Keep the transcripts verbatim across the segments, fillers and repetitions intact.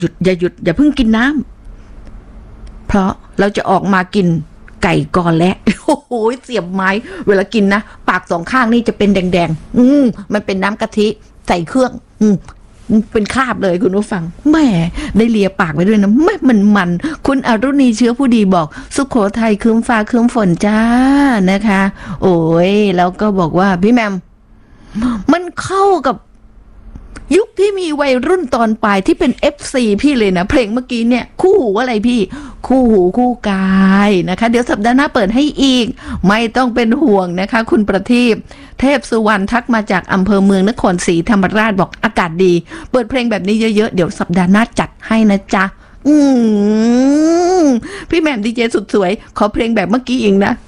หยุดอย่าหยุดอย่าเพิ่งกินน้ำเพราะเราจะออกมากินไก่ก่อนและโอ้โหเสียบไม้เวลากินนะปากสองข้างนี่จะเป็นแดงๆอืมมันเป็นน้ำกะทิใส่เครื่องอืมเป็นคราบเลยคุณผู้ฟังแม่ได้เลียปากไปด้วยนะแม่มันมันคุณอรุณีเชื้อผู้ดีบอกสุโขทัยคืมฟ้าคืมฝนจ้านะคะโอ้ยแล้วก็บอกว่าพี่แมมมันเข้ากับยุคที่มีวัยรุ่นตอนปลายที่เป็น เอฟ ซี พี่เลยนะเพลงเมื่อกี้เนี่ยคู่หูอะไรพี่คู่หูคู่กายนะคะเดี๋ยวสัปดาห์หน้าเปิดให้อีกไม่ต้องเป็นห่วงนะคะคุณประทีปเทพสุวรรณทักมาจากอำเภอเมืองนครศรีธรรมราชบอกอากาศดีเปิดเพลงแบบนี้เยอะๆเดี๋ยวสัปดาห์หน้าจัดให้นะจ๊ะอืมพี่แหม่มดีเจสุดสวยขอเพลงแบบเมื่อกี้อีกนะ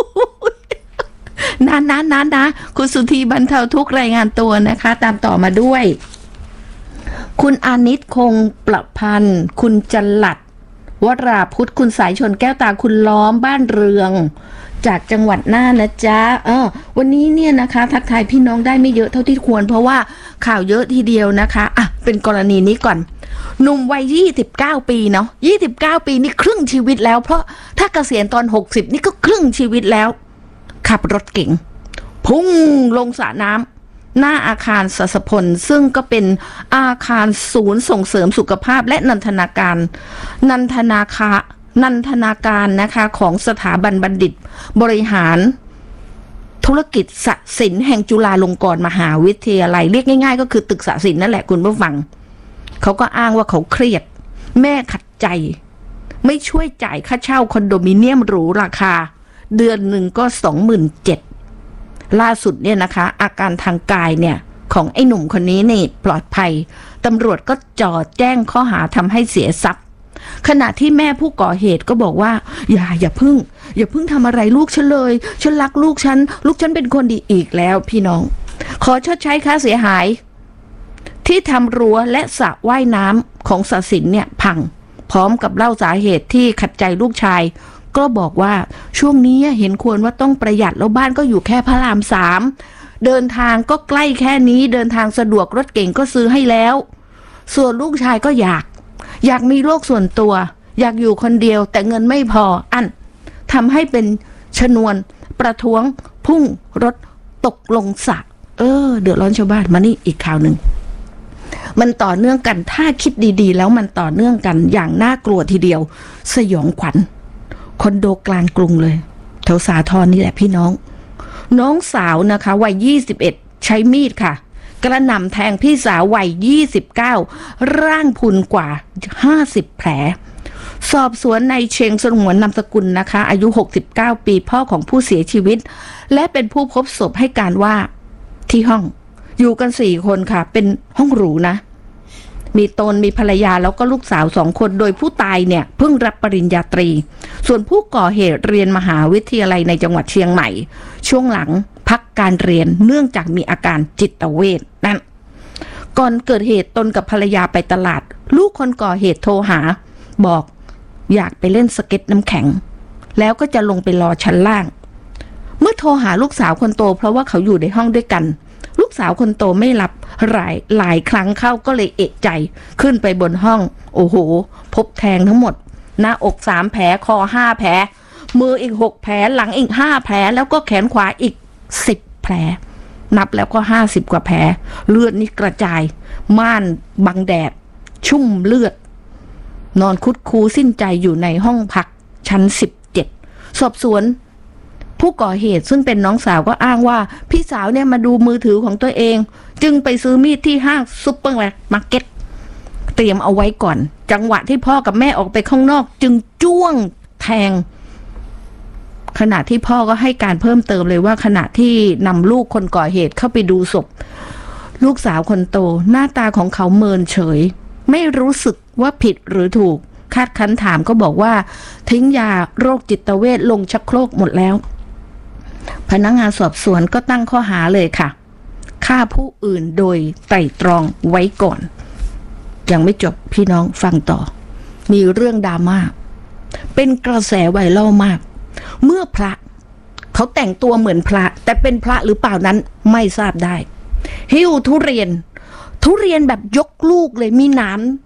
นานๆนะนะคุณสุธีบรรเทาทุกรายงานตัวนะคะตามต่อมาด้วยคุณอานิตคงประพันธ์คุณจันหลัดวราพุทธคุณสายชนแก้วตาคุณล้อมบ้านเรืองจากจังหวัดน่านนะจ๊ะเออวันนี้เนี่ยนะคะทักทายพี่น้องได้ไม่เยอะเท่าที่ควรเพราะว่าข่าวเยอะทีเดียวนะคะอ่ะเป็นกรณีนี้ก่อนหนุ่มวัยยี่สิบเก้าปีเนาะยี่สิบเก้าปีนี่ครึ่งชีวิตแล้วเพราะถ้าเกษียณตอนหกสิบนี่ก็ครึ่งชีวิตแล้วขับรถเก๋งพุ่งลงสระน้ำหน้าอาคารสสพลซึ่งก็เป็นอาคารศูนย์ส่งเสริมสุขภาพและนันทนาการนันทนาคานันทนาการนะคะของสถาบันบัณฑิตบริหารธุรกิจสศิลป์แห่งจุฬาลงกรณ์มหาวิทยาลัยเรียกง่ายๆก็คือตึกสศิลป์นั่นแหละคุณผู้ฟังเขาก็อ้างว่าเขาเครียดแม่ขัดใจไม่ช่วยจ่ายค่าเช่าคอนโดมิเนียมหรูราคาเดือนหนึ่งก็สองหมื่นเจ็ดล่าสุดเนี่ยนะคะอาการทางกายเนี่ยของไอ้หนุ่มคนนี้นี่ปลอดภัยตำรวจก็จ่อแจ้งข้อหาทำให้เสียทรัพย์ขณะที่แม่ผู้ก่อเหตุก็บอกว่าอย่าอย่าพึ่งอย่าพึ่งทำอะไรลูกฉันเลยฉันรักลูกฉันลูกฉันเป็นคนดีอีกแล้วพี่น้องขอชดใช้ค่าเสียหายที่ทำรั้วและสระว่ายน้ำของศศิลป์เนี่ยพังพร้อมกับเล่าสาเหตุที่ขัดใจลูกชายก็บอกว่าช่วงนี้เห็นควรว่าต้องประหยัดแล้วบ้านก็อยู่แค่พระรามสามเดินทางก็ใกล้แค่นี้เดินทางสะดวกรถเก่งก็ซื้อให้แล้วส่วนลูกชายก็อยากอยากมีโลกส่วนตัวอยากอยู่คนเดียวแต่เงินไม่พออันทำให้เป็นชนวนประท้วงพุ่งรถตกลงสระเออเดือดร้อนชาวบ้านมานี่อีกข่าวหนึ่งมันต่อเนื่องกันถ้าคิดดีๆแล้วมันต่อเนื่องกันอย่างน่ากลัวทีเดียวสยองขวัญคอนโดกลางกรุงเลยแถวสาทรนี่แหละพี่น้องน้องสาวนะคะวัยยี่สิบเอ็ดใช้มีดค่ะกระหน่ำแทงพี่สาววัยยี่สิบเก้าร่างพุนกว่าห้าสิบแผลสอบสวนในเชงสงวนนามสกุลนะคะอายุหกสิบเก้าปีพ่อของผู้เสียชีวิตและเป็นผู้พบศพให้การว่าที่ห้องอยู่กันสี่คนค่ะเป็นห้องหรูนะมีตนมีภรรยาแล้วก็ลูกสาวสองคนโดยผู้ตายเนี่ยเพิ่งรับปริญญาตรีส่วนผู้ก่อเหตุเรียนมหาวิทยาลัยในจังหวัดเชียงใหม่ช่วงหลังพักการเรียนเนื่องจากมีอาการจิตเวชนั่นก่อนเกิดเหตุตนกับภรรยาไปตลาดลูกคนก่อเหตุโทรหาบอกอยากไปเล่นสเก็ตน้ำแข็งแล้วก็จะลงไปรอชั้นล่างเมื่อโทรหาลูกสาวคนโตเพราะว่าเขาอยู่ในห้องด้วยกันลูกสาวคนโตไม่รับหลายหลายครั้งเข้าก็เลยเอะใจขึ้นไปบนห้องโอ้โหพบแทงทั้งหมดหน้าอกสามแผลคอห้าแผลมืออีกหกแผลหลังอีกห้าแผลแล้วก็แขนขวาอีกสิบแผลนับแล้วก็ห้าสิบกว่าแผลเลือดนี่กระจายม่านบังแดดชุ่มเลือดนอนคุดคูสิ้นใจอยู่ในห้องพักชั้นสิบเจ็ดสอบสวนผู้ก่อเหตุซึ่งเป็นน้องสาวก็อ้างว่าพี่สาวเนี่ยมาดูมือถือของตัวเองจึงไปซื้อมีดที่ห้างซุปเปอร์มาร์เก็ตเตรียมเอาไว้ก่อนจังหวะที่พ่อกับแม่ออกไปข้างนอกจึงจ้วงแทงขณะที่พ่อก็ให้การเพิ่มเติมเลยว่าขณะที่นำลูกคนก่อเหตุเข้าไปดูศพลูกสาวคนโตหน้าตาของเขาเมินเฉยไม่รู้สึกว่าผิดหรือถูกคาดคั้นถามก็บอกว่าทิ้งยาโรคจิตเวชลงชักโครกหมดแล้วพนักงานสอบสวนก็ตั้งข้อหาเลยค่ะฆ่าผู้อื่นโดยไตร่ตรองไว้ก่อนยังไม่จบพี่น้องฟังต่อมีเรื่องดราม่าเป็นกระแสไวรัลมากเมื่อพระเขาแต่งตัวเหมือนพระแต่เป็นพระหรือเปล่านั้นไม่ทราบได้หิ้วทุเรียนทุเรียนแบบยกลูกเลยมีหนาม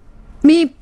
มี